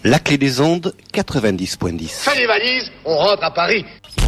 La clé des ondes, 90.10. Fais les valises, on rentre à Paris.